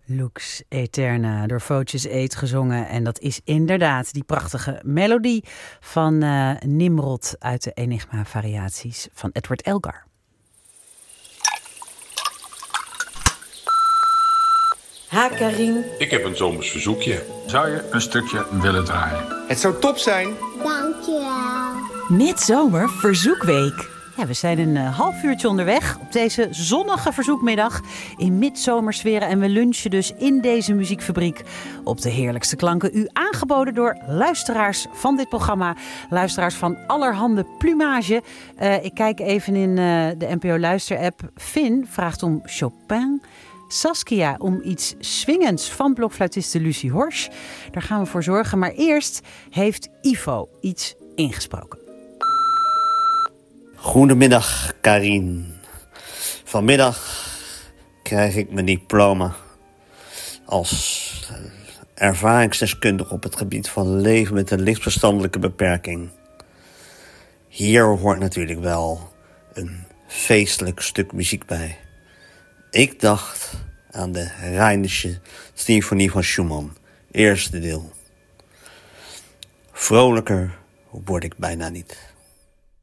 Lux Aeterna, door Voces Eet gezongen. En dat is inderdaad die prachtige melodie van Nimrod uit de Enigma-variaties van Edward Elgar. Ha, Karin. Ik heb een zomers verzoekje. Zou je een stukje willen draaien? Het zou top zijn. Dankjewel. Midzomer Verzoekweek. Ja, we zijn een half uurtje onderweg op deze zonnige verzoekmiddag in midzomersferen. En we lunchen dus in deze muziekfabriek op de heerlijkste klanken. U aangeboden door luisteraars van dit programma. Luisteraars van allerhande plumage. Ik kijk even in de NPO Luister-app. Finn vraagt om Chopin. Saskia om iets swingends van blokfluitiste Lucie Horsch. Daar gaan we voor zorgen. Maar eerst heeft Ivo iets ingesproken. Goedemiddag, Karin. Vanmiddag krijg ik mijn diploma als ervaringsdeskundige op het gebied van leven met een lichtverstandelijke beperking. Hier hoort natuurlijk wel een feestelijk stuk muziek bij. Ik dacht aan de Rheinische Symfonie van Schumann, eerste deel. Vrolijker word ik bijna niet.